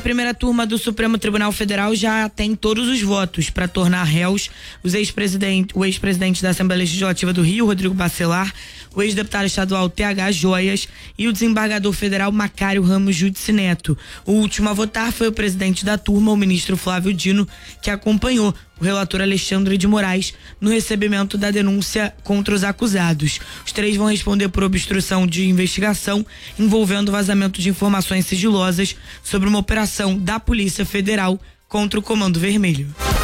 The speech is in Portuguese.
primeira turma do Supremo Tribunal Federal já tem todos os votos para tornar réus o ex-presidente da Assembleia Legislativa do Rio, Rodrigo Bacelar, o ex-deputado estadual TH Joias e o desembargador federal Macário Ramos Judice Neto. O último a votar foi o presidente da turma, o ministro Flávio Dino, que acompanhou o relator Alexandre de Moraes no recebimento da denúncia contra os acusados. Os três vão responder por obstrução de investigação envolvendo vazamento de informações sigilosas sobre uma operação da Polícia Federal contra o Comando Vermelho.